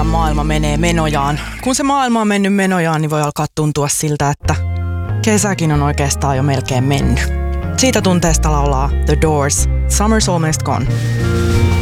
maailma menee menojaan. Kun se maailma on mennyt menojaan, niin voi alkaa tuntua siltä, että kesäkin on oikeastaan jo melkein mennyt. Siitä tunteesta laulaa The Doors, Summer's Almost Gone.